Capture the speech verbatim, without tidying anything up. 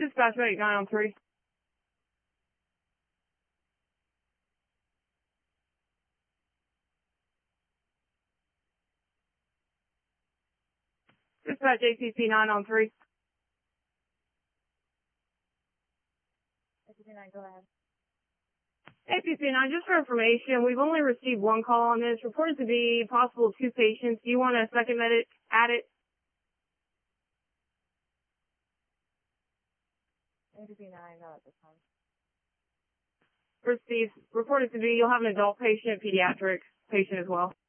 Dispatch medic nine on three. Dispatch A C C nine on three. A C C nine, go ahead. A C C nine, just for information, we've only received one call on this, reported to be possible two patients. Do you want a second medic added? A C C nine, not at this time. Received. Reported to be, you'll have an adult patient, pediatric patient as well.